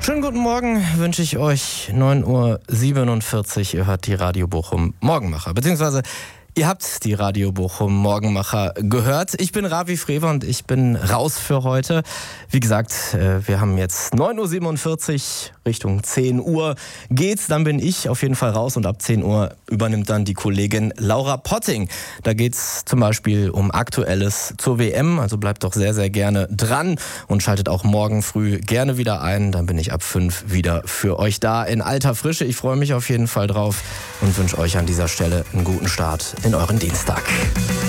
Schönen guten Morgen wünsche ich euch. 9:47 Uhr. Ihr hört die Radio Bochum Morgenmacher. Beziehungsweise ihr habt die Radio Bochum Morgenmacher gehört. Ich bin Ravi Frewer und ich bin raus für heute. Wie gesagt, wir haben jetzt 9:47 Uhr, Richtung 10 Uhr geht's. Dann bin ich auf jeden Fall raus und ab 10 Uhr übernimmt dann die Kollegin Laura Potting. Da geht's zum Beispiel um Aktuelles zur WM. Also bleibt doch sehr, sehr gerne dran und schaltet auch morgen früh gerne wieder ein. Dann bin ich ab 5 wieder für euch da in alter Frische. Ich freue mich auf jeden Fall drauf und wünsche euch an dieser Stelle einen guten Start in euren Dienstag.